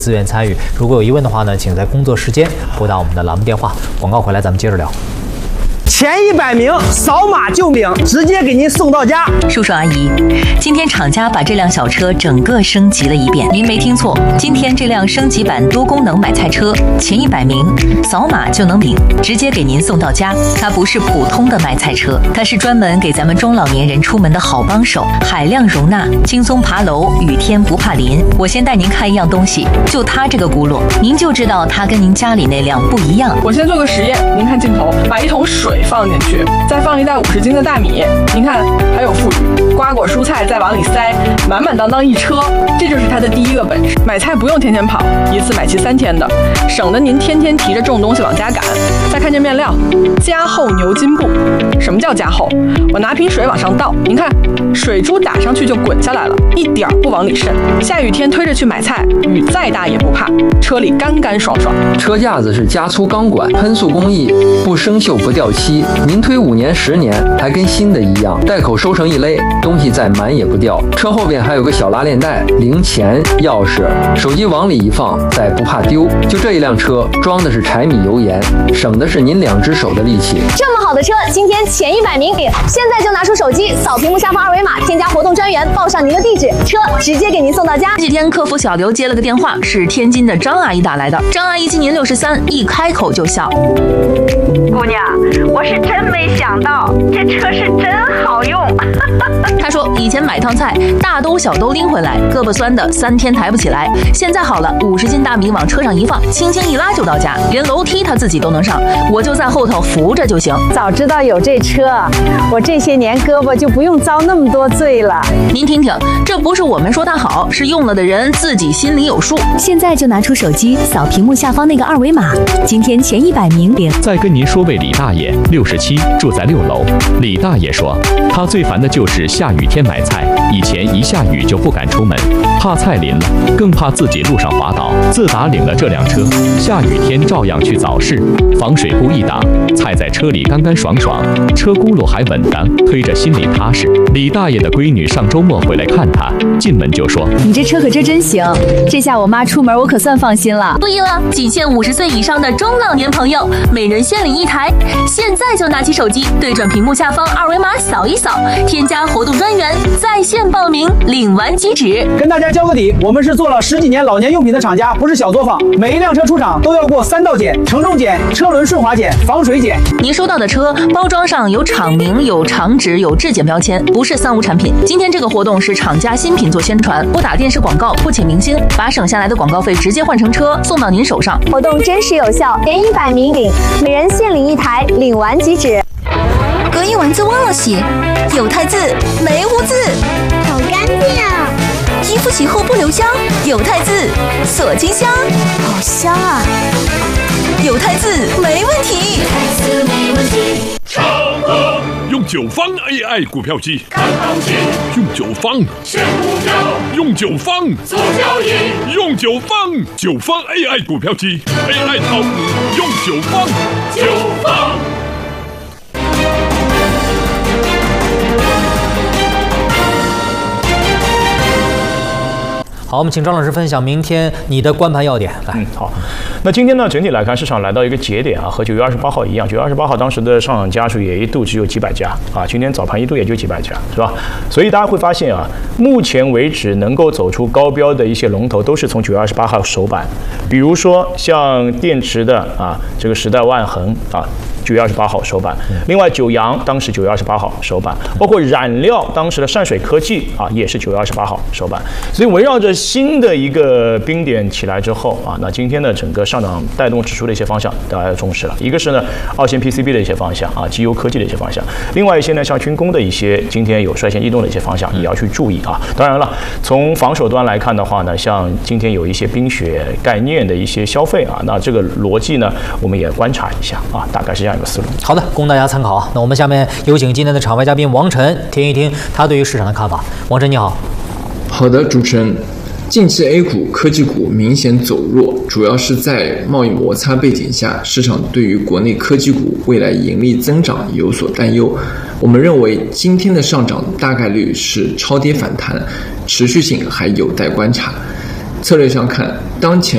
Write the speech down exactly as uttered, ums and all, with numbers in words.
自愿参与。如果有疑问的话呢，请在工作时间拨打我们的栏目电话。广告回来，咱们接着聊。 前一百名扫码就领，直接给您送到家。 叔叔阿姨，今天厂家把这辆小车整个升级了一遍，您没听错，今天这辆升级版多功能买菜车，前一百名扫码就能领，直接给您送到家。它不是普通的买菜车，它是专门给咱们中老年人出门的好帮手，海量容纳，轻松爬楼，雨天不怕淋。我先带您看一样东西，就它这个轱辘，您就知道它跟您家里那辆不一样。 我先做个实验，您看镜头，把一桶水放进去，再放一袋五十斤的大米，您看还有富裕，瓜果蔬菜再往里塞，满满当当一车，这就是它的第一个本事。买菜不用天天跑，一次买齐三天的，省得您天天提着重东西往家赶。再看这面料，加厚牛筋布。什么叫加厚？我拿瓶水往上倒，您看水珠打上去就滚下来了，一点不往里渗。下雨天推着去买菜，雨再大也不怕，车里干干爽爽。 车架子是加粗钢管，喷塑工艺，不生锈不掉漆。您推五年十年还跟新的一样，袋口收成一勒，东西再满也不掉。车后边还有个小拉链袋，零钱、钥匙、手机往里一放，再不怕丢。就这一辆车，装的是柴米油盐，省的是您两只手的力气。 这么好的车，今天前一百名领，现在就拿出手机扫屏幕下方二维码，添加活动专员，报上您的地址，车直接给您送到家。 这几天客服小刘接了个电话，是天津的张阿姨打来的。张阿姨今年六十三，一开口就笑。 姑娘，我是真没想到，这车是真好用。 她说以前买趟菜，大兜小兜拎回来，胳膊酸的三天抬不起来，现在好了，五十斤大米往车上一放，轻轻一拉就到家，连楼梯她自己都能上，我就在后头扶着就行。 早知道有这车，我这些年胳膊就不用遭那么多罪了。 您听听，这不是我们说它好，是用了的人自己心里有数。 现在就拿出手机扫屏幕下方那个二维码，今天前一百名领。 再跟您说位李大爷，六十七，住在六楼。李大爷说，他最烦的就是下雨天买菜，以前一下雨就不敢出门，怕菜淋了，更怕自己路上滑倒。自打领了这辆车，下雨天照样去早市，防水布一打，菜在车里干干爽爽，车轱辘还稳当，推着心里踏实。李大爷的闺女上周末回来看他，进门就说：“ 你这车可真真行，这下我妈出门我可算放心了。” 对了，仅限五十岁以上的中老年朋友，每人限领一台。现在就拿起手机，对准屏幕下方二维码扫一扫，添加活动专员，在线报名，领完即止。 跟大家交个底，我们是做了十几年老年用品的厂家，不是小作坊。每一辆车出厂都要过三道检：承重检、车轮顺滑检、防水检。 您收到的车包装上有厂名、有厂址、有质检标签，不是三无产品。今天这个活动是厂家新品做宣传，不打电视广告，不请明星，把省下来的广告费直接换成车送到您手上。 活动真实有效，前一百名领，每人限领一台，领完即止。 隔音丸子忘了洗，有汰渍没污渍， 好干净啊！ 衣服洗后不留香，有汰渍锁金香，好香啊！有汰渍没问题， 没问题。成功用九方 A I 股票机看行情，用九方选股票，用九方做交易，用九方九方 A I 股票机 ，A I 炒股用九方九方。 好，我们请张老师分享明天你的观盘要点。来， 嗯，好。那今天呢，整体来看，市场来到一个节点啊，和九月二十八号一样。九月二十八号当时的上涨家数也一度只有几百家啊，今天早盘一度也就几百家，是吧？所以大家会发现啊，目前为止能够走出高标的一些龙头，都是从九月二十八号首板，比如说像电池的啊，这个时代万恒啊。九月二十八号首板，另外九阳当时九月二十八号首板，包括染料当时的善水科技啊，也是九月二十八号首板。所以围绕着新的一个冰点起来之后啊，那今天的整个上涨带动指数的一些方向，大家要重视了。一个是呢二线 P C B 的一些方向啊，机油科技的一些方向；另外一些呢像军工的一些今天有率先异动的一些方向，也要去注意啊。当然了，从防守端来看的话呢，像今天有一些冰雪概念的一些消费啊，那这个逻辑呢，我们也观察一下啊，大概是这样。 好的，供大家参考啊。那我们下面有请今天的场外嘉宾王晨听一听他对于市场的看法。王晨你好。 好的，主持人。近期 A 股科技股明显走弱，主要是在贸易摩擦背景下，市场对于国内科技股未来盈利增长有所担忧。我们认为今天的上涨大概率是超跌反弹，持续性还有待观察。策略上看，当前